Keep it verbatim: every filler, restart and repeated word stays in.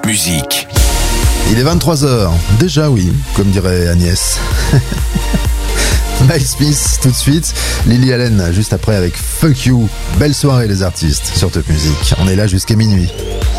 Music. Il est vingt-trois heures. Déjà oui, comme dirait Agnès. Miles Smith tout de suite, Lily Allen juste après avec Fuck You. Belle soirée les artistes sur Top Music. On est là jusqu'à minuit.